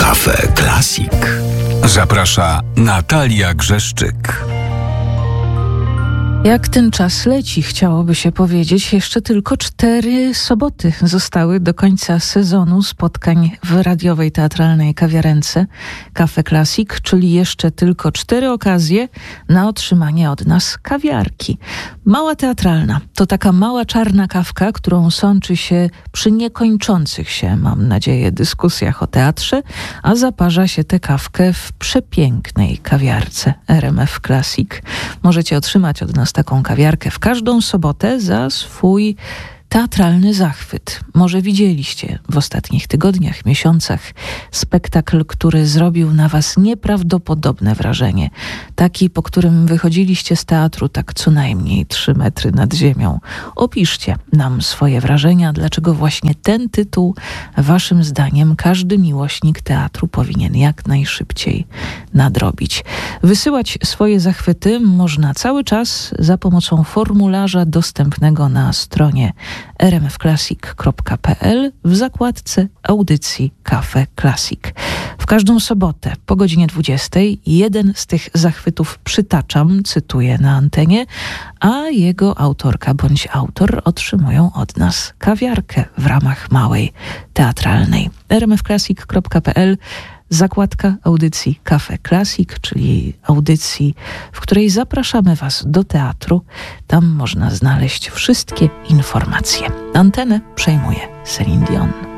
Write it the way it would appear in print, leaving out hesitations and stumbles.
Cafe Classic. Zaprasza Natalia Grzeszczyk. Jak ten czas leci, chciałoby się powiedzieć. Jeszcze tylko 4 soboty zostały do końca sezonu spotkań w radiowej teatralnej kawiarence Cafe Classic, czyli jeszcze tylko 4 okazje na otrzymanie od nas kawiarki. Mała teatralna to taka mała czarna kawka, którą sączy się przy niekończących się, mam nadzieję, dyskusjach o teatrze, a zaparza się tę kawkę w przepięknej kawiarce RMF Classic. Możecie otrzymać od nas taką kawiarkę w każdą sobotę za swój teatralny zachwyt. Może widzieliście w ostatnich tygodniach, miesiącach spektakl, który zrobił na was nieprawdopodobne wrażenie. Taki, po którym wychodziliście z teatru tak co najmniej 3 metry nad ziemią. Opiszcie nam swoje wrażenia, dlaczego właśnie ten tytuł waszym zdaniem każdy miłośnik teatru powinien jak najszybciej nadrobić. Wysyłać swoje zachwyty można cały czas za pomocą formularza dostępnego na stronie rmfclassic.pl w zakładce audycji Cafe Classic. W każdą sobotę po godzinie 20 jeden z tych zachwytów przytaczam, cytuję na antenie, a jego autorka bądź autor otrzymują od nas kawiarkę w ramach małej teatralnej. rmfclassic.pl zakładka audycji Cafe Classic, czyli audycji, w której zapraszamy was do teatru. Tam można znaleźć wszystkie informacje. Antenę przejmuje Celine Dion.